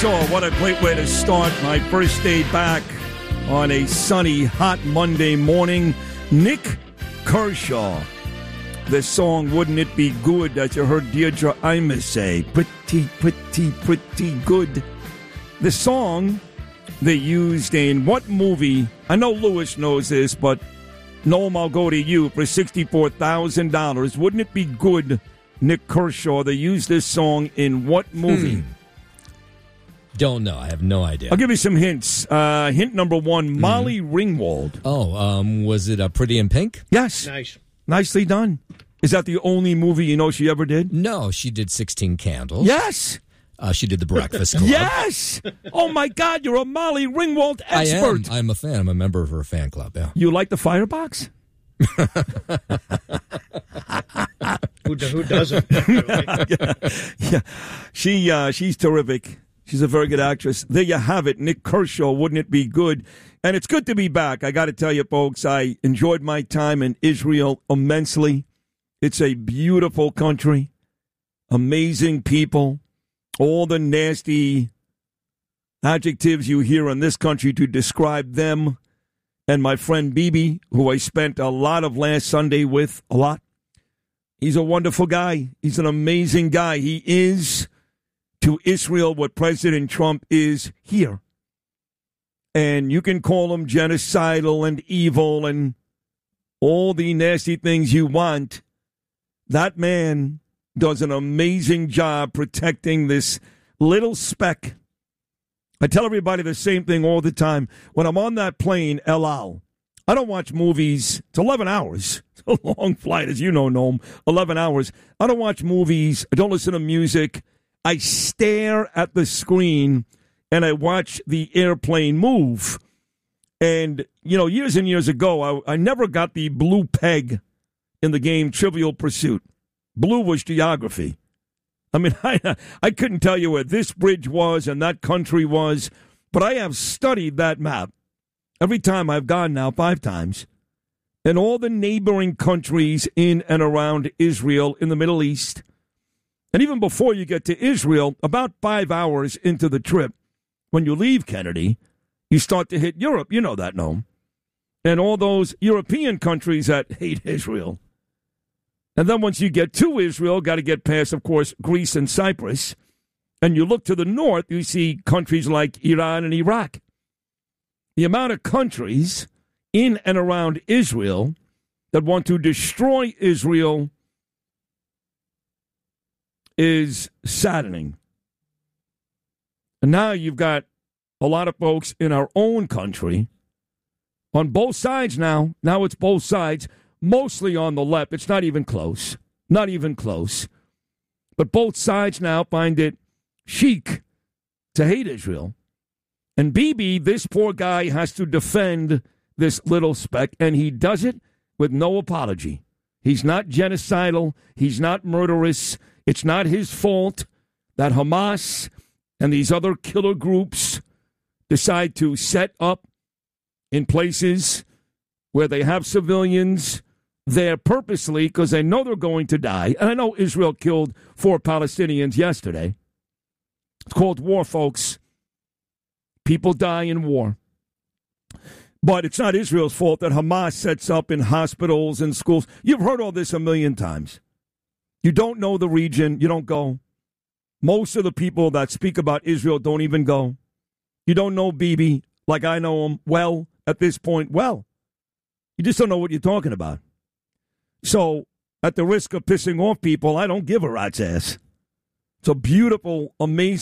So what a great way to start my first day back on a sunny, hot Monday morning. Nick Kershaw. The song, Wouldn't It Be Good, that you heard Deirdre Imus say. Pretty, pretty, pretty good. The song they used in what movie? I know Lewis knows this, but Noam, I'll go to you for $64,000. Wouldn't it be good, Nick Kershaw? They used this song in what movie? Don't know. I have no idea. I'll give you some hints. Hint number one, Molly Ringwald. Oh, was it Pretty in Pink? Yes. Nice. Nicely done. Is that the only movie you know she ever did? No, she did 16 Candles. Yes. She did The Breakfast Club. Yes. Oh, my God, you're a Molly Ringwald expert. I am. I'm a fan. I'm a member of her fan club, yeah. You like the Firebox? Who doesn't? Yeah. She's terrific. She's a very good actress. There you have it, Nick Kershaw. Wouldn't it be good? And it's good to be back. I got to tell you, folks, I enjoyed my time in Israel immensely. It's a beautiful country, amazing people, all the nasty adjectives you hear in this country to describe them. And my friend Bibi, who I spent a lot of last Sunday with, a lot. He's a wonderful guy. He's an amazing guy. He is to Israel what President Trump is here. And you can call him genocidal and evil and all the nasty things you want. That man does an amazing job protecting this little speck. I tell everybody the same thing all the time. When I'm on that plane, El Al, I don't watch movies. It's 11 hours. It's a long flight, as you know, Noam. 11 hours. I don't watch movies. I don't listen to music. I stare at the screen and I watch the airplane move. And, you know, years and years ago, I never got the blue peg in the game Trivial Pursuit. Blue was geography. I mean, I couldn't tell you where this bridge was and that country was, but I have studied that map every time I've gone now 5 times. And all the neighboring countries in and around Israel in the Middle East. And even before you get to Israel, about 5 hours into the trip, when you leave Kennedy, you start to hit Europe. You know that, Noam. And all those European countries that hate Israel. And then once you get to Israel, got to get past, of course, Greece and Cyprus. And you look to the north, you see countries like Iran and Iraq. The amount of countries in and around Israel that want to destroy Israel is saddening. And now you've got a lot of folks in our own country on both sides now. Now it's both sides, mostly on the left. It's not even close. Not even close. But both sides now find it chic to hate Israel. And Bibi, this poor guy, has to defend this little speck, and he does it with no apology. He's not genocidal. He's not murderous. It's not his fault that Hamas and these other killer groups decide to set up in places where they have civilians there purposely because they know they're going to die. And I know Israel killed 4 Palestinians yesterday. It's called war, folks. People die in war. But it's not Israel's fault that Hamas sets up in hospitals and schools. You've heard all this a million times. You don't know the region. You don't go. Most of the people that speak about Israel don't even go. You don't know Bibi like I know him well at this point. Well, you just don't know what you're talking about. So at the risk of pissing off people, I don't give a rat's ass. It's a beautiful, amazing